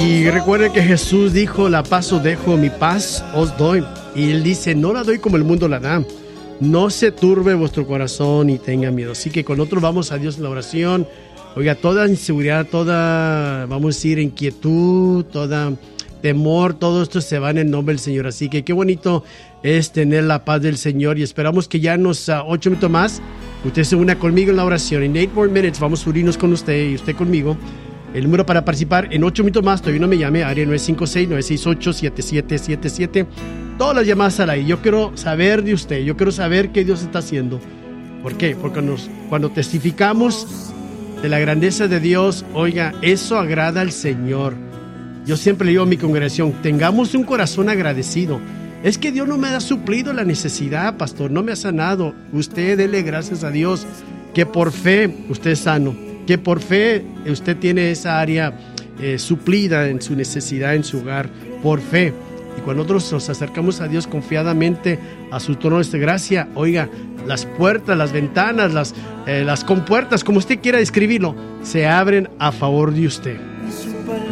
Y recuerden que Jesús dijo, la paz os dejo, mi paz os doy. Y Él dice, no la doy como el mundo la da. No se turbe vuestro corazón y tenga miedo. Así que con nosotros vamos a Dios en la oración. Oiga, toda inseguridad, toda, vamos a decir, inquietud, toda temor, todo esto se va en el nombre del Señor. Así que qué bonito es tener la paz del Señor. Y esperamos que ya en unos 8 minutos más, usted se una conmigo en la oración. En 8 more minutes vamos a unirnos con usted y usted conmigo. El número para participar en 8 minutos más, todavía no me llame, área 956-968-7777. Todas las llamadas a la I. Yo quiero saber de usted, yo quiero saber qué Dios está haciendo. ¿Por qué? Porque cuando testificamos de la grandeza de Dios, oiga, eso agrada al Señor. Yo siempre le digo a mi congregación, tengamos un corazón agradecido. Es que Dios no me ha suplido la necesidad, pastor, no me ha sanado. Usted dele gracias a Dios que por fe usted es sano, que por fe usted tiene esa área suplida en su necesidad, en su hogar, por fe. Y cuando nosotros nos acercamos a Dios confiadamente a su trono de gracia, oiga, las puertas, las ventanas, las compuertas, como usted quiera describirlo, se abren a favor de usted.